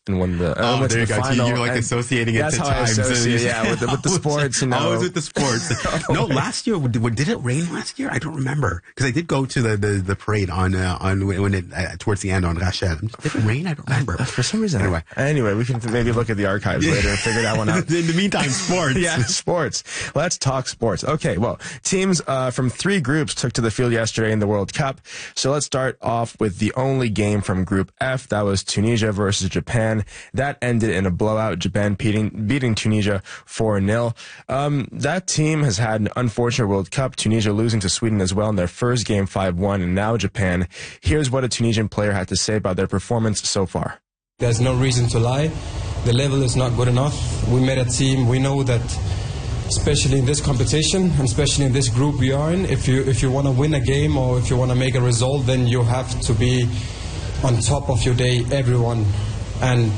and won the there to you the go. final. You're like associating it that's to how times. I associate, with the sports. Always with the sports. No, last year, did it rain last year? I don't remember because I did go to the parade on when it towards the end on Rachel. Did it rain? I don't remember. For some reason. Anyway, we can maybe look at the archives later and figure that one out. In the meantime, sports. Yeah, sports. Let's talk sports. Okay, well, teams from 3 groups took to the field yesterday in the World Cup. So let's start off with the only game from Group F. That was Tunisia versus Japan. That ended in a blowout, Japan beating Tunisia 4-0. That team has had an unfortunate World Cup, Tunisia losing to Sweden as well in their first game 5-1, and now Japan. Here's what a Tunisian player had to say about their performance so far. There's no reason to lie. The level is not good enough. We made a team. We know that, especially in this competition, and especially in this group we are in, if you want to win a game or if you want to make a result, then you have to be on top of your day, everyone. And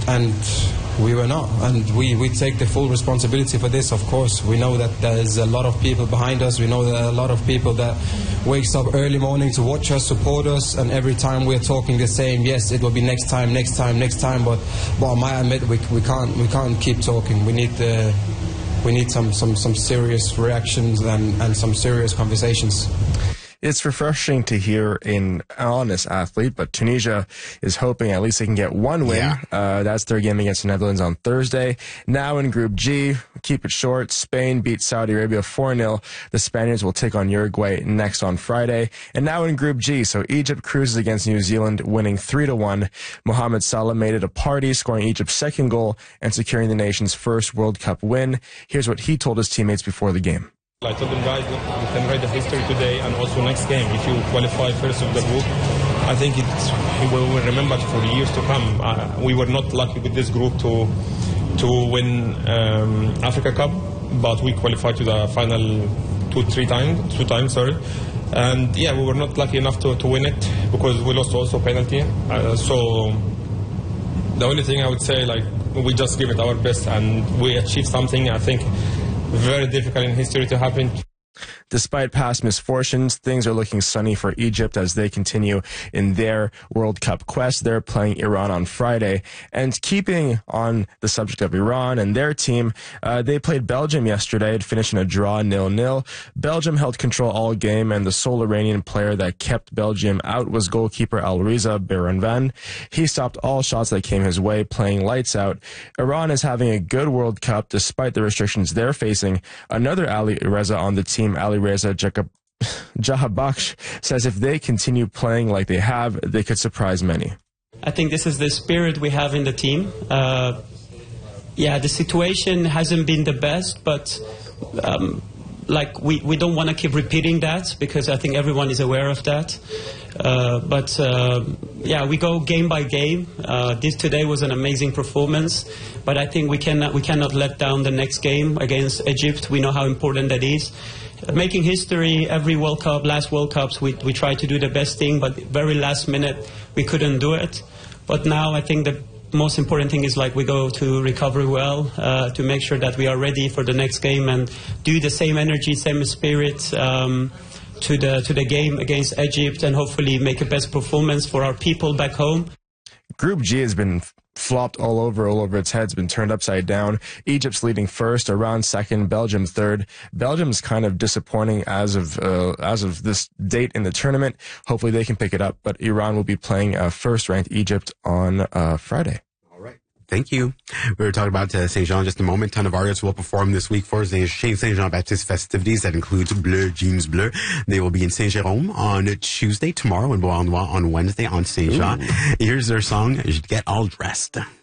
we were not. And we take the full responsibility for this, of course. We know that there's a lot of people behind us. We know that a lot of people that wakes up early morning to watch us, support us, and every time we're talking the same, yes, it will be next time, but I might admit we can't keep talking. We need some serious reactions and some serious conversations. It's refreshing to hear an honest athlete, but Tunisia is hoping at least they can get one win. Yeah. That's their game against the Netherlands on Thursday. Now in Group G, keep it short, Spain beat Saudi Arabia 4-0. The Spaniards will take on Uruguay next on Friday. And now in Group G, so Egypt cruises against New Zealand, winning 3-1. Mohamed Salah made it a party, scoring Egypt's second goal and securing the nation's first World Cup win. Here's what he told his teammates before the game. I told them, guys, look, we can write the history today and also next game. If you qualify first of the group, I think we will remember for years to come. We were not lucky with this group to win Africa Cup, but we qualified to the final two times. And yeah, we were not lucky enough to win it because we lost also penalty. So the only thing I would say, like, we just give it our best and we achieved something, I think, very difficult in history to happen. Despite past misfortunes, things are looking sunny for Egypt as they continue in their World Cup quest. They're playing Iran on Friday. And keeping on the subject of Iran and their team, they played Belgium yesterday, finishing a draw 0-0. Belgium held control all game, and the sole Iranian player that kept Belgium out was goalkeeper Alireza Beiranvand. He stopped all shots that came his way, playing lights out. Iran is having a good World Cup despite the restrictions they're facing. Another Alireza on the team, Alireza Jahabaksh, says if they continue playing like they have, they could surprise many. I think this is the spirit we have in the team. The situation hasn't been the best, but we don't want to keep repeating that because I think everyone is aware of that. We go game by game. This today was an amazing performance, but I think we cannot let down the next game against Egypt. We know how important that is. Making history every World Cup, last World Cups, we try to do the best thing, but very last minute we couldn't do it. But now I think the most important thing is we go to recovery well to make sure that we are ready for the next game and do the same energy, same spirit to the game against Egypt and hopefully make a best performance for our people back home. Group G has been flopped all over its head. It's been turned upside down. Egypt's leading first, Iran second, Belgium third. Belgium's kind of disappointing as of this date in the tournament. Hopefully they can pick it up, but Iran will be playing first-ranked Egypt on Friday. Thank you. We were talking about Saint Jean just a moment. Ton of artists will perform this week for Saint Jean Baptiste festivities. That includes Bleu, Jeans Bleu. They will be in Saint Jérôme on Tuesday, tomorrow in Beauharnois on Wednesday on Saint Jean. Here's their song, Get All Dressed.